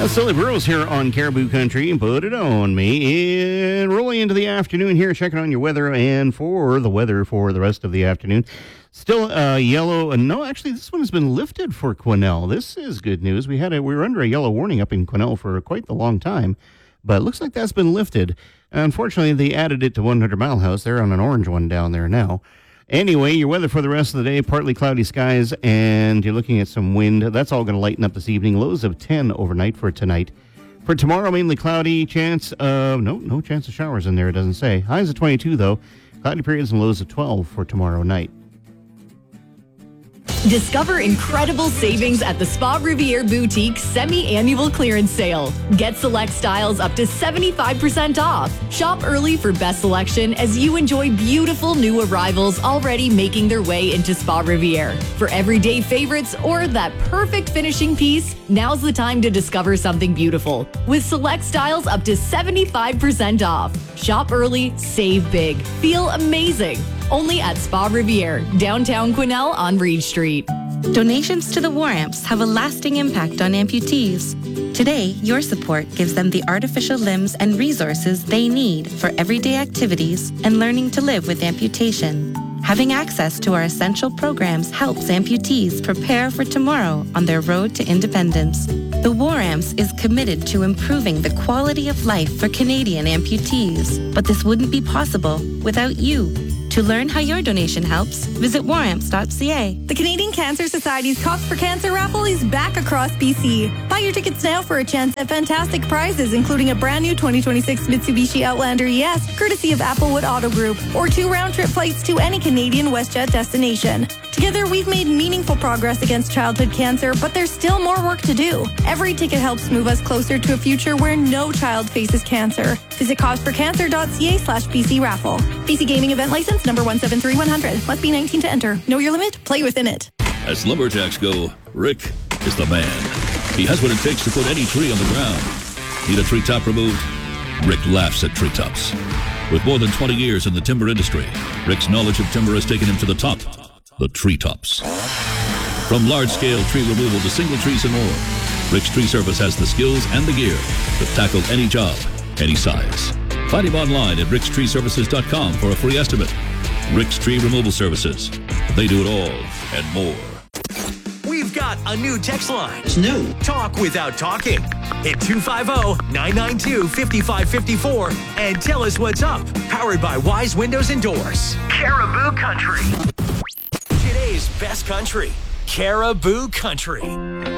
Sully Burrows here on Caribou Country. Put it on me. And rolling into the afternoon here, checking on your weather and for the weather for the rest of the afternoon. Still yellow. No, actually, this one has been lifted for Quesnel. This is good news. We were under a yellow warning up in Quesnel for quite the long time, but it looks like that's been lifted. Unfortunately, they added it to 100 Mile House. They're on an orange one down there now. Anyway, your weather for the rest of the day, partly cloudy skies, and you're looking at some wind. That's all going to lighten up this evening. Lows of 10 overnight for tonight. For tomorrow, mainly cloudy, chance of, no chance of showers in there, it doesn't say. Highs of 22, though. Cloudy periods and lows of 12 for tomorrow night. Discover incredible savings at the Spa Riviere Boutique semi-annual clearance sale. Get select styles up to 75% off. Shop early for best selection as you enjoy beautiful new arrivals already making their way into Spa Riviere. For everyday favorites or that perfect finishing piece, now's the time to discover something beautiful. With select styles up to 75% off. Shop early, save big, feel amazing. Only at Spa Riviere, downtown Quesnel on Reed Street. Donations to the War Amps have a lasting impact on amputees. Today, your support gives them the artificial limbs and resources they need for everyday activities and learning to live with amputation. Having access to our essential programs helps amputees prepare for tomorrow on their road to independence. The War Amps is committed to improving the quality of life for Canadian amputees, but this wouldn't be possible without you. To learn how your donation helps, visit waramps.ca. The Canadian Cancer Society's Cops for Cancer raffle is back across BC. Buy your tickets now for a chance at fantastic prizes, including a brand new 2026 Mitsubishi Outlander ES, courtesy of Applewood Auto Group, or 2 round-trip flights to any Canadian WestJet destination. Together, we've made meaningful progress against childhood cancer, but there's still more work to do. Every ticket helps move us closer to a future where no child faces cancer. Visit causeforcancer.ca/BC raffle. BC Gaming Event License number 173100. Must be 19 to enter. Know your limit? Play within it. As lumberjacks go, Rick is the man. He has what it takes to put any tree on the ground. Need a treetop removed? Rick laughs at treetops. With more than 20 years in the timber industry, Rick's knowledge of timber has taken him to the top, the treetops. From large-scale tree removal to single trees and more, Rick's Tree Service has the skills and the gear to tackle any job, any size. Find him online at rickstreeservices.com for a free estimate. Rick's Tree Removal Services. They do it all and more. We've got a new text line. It's new. Talk without talking. Hit 250-992-5554 and tell us what's up. Powered by Wise Windows and Doors. Caribou Country. Today's best country. Caribou Country.